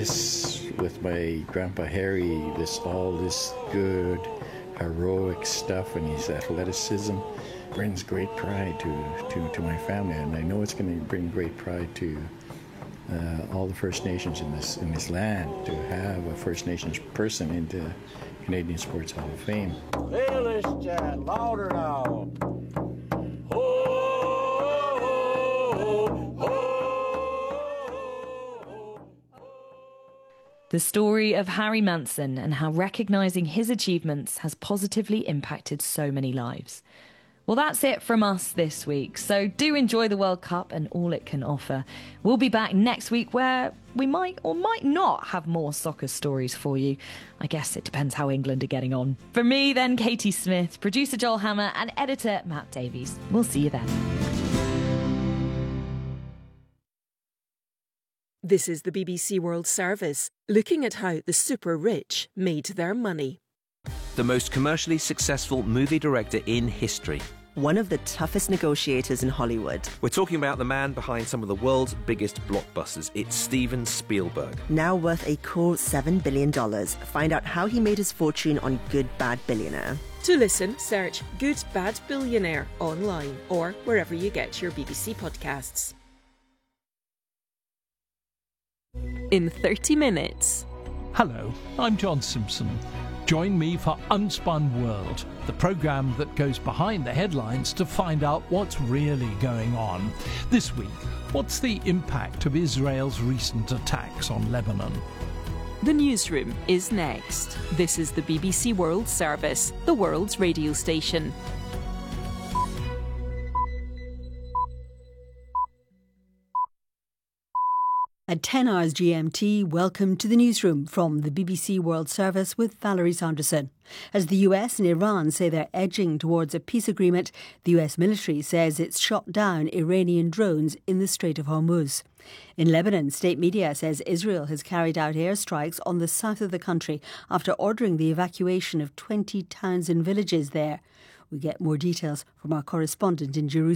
this with my Grandpa Harry, all this good, heroic stuff and his athleticism brings great pride to my family, and I know it's going to bring great pride to all the First Nations in this land to have a First Nations person in the Canadian Sports Hall of Fame. Hey, let's chat louder now. The story of Harry Manson and how recognising his achievements has positively impacted so many lives. Well, that's it from us this week, so do enjoy the World Cup and all it can offer. We'll be back next week where we might or might not have more soccer stories for you. I guess it depends how England are getting on. For me, then, Katie Smith, producer Joel Hammer and editor Matt Davies. We'll see you then. This is the BBC World Service, looking at how the super rich made their money. The most commercially successful movie director in history. One of the toughest negotiators in Hollywood. We're talking about the man behind some of the world's biggest blockbusters. It's Steven Spielberg. Now worth a cool $7 billion. Find out how he made his fortune on Good Bad Billionaire. To listen, search Good Bad Billionaire online or wherever you get your BBC podcasts. In 30 minutes. Hello, I'm John Simpson. Join me for Unspun World, the programme that goes behind the headlines to find out what's really going on. This week, what's the impact of Israel's recent attacks on Lebanon? The newsroom is next. This is the BBC World Service, the world's radio station. At 10 hours GMT, welcome to the newsroom from the BBC World Service with Valerie Sanderson. As the US and Iran say they're edging towards a peace agreement, the US military says it's shot down Iranian drones in the Strait of Hormuz. In Lebanon, state media says Israel has carried out airstrikes on the south of the country after ordering the evacuation of 20 towns and villages there. We get more details from our correspondent in Jerusalem.